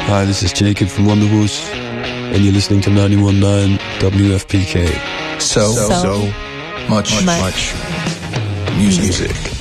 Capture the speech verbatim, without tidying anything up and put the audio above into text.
Hi, this is Jacob from Wonderwoods, and you're listening to ninety-one point nine W F P K. So, so, So much, much much music. music.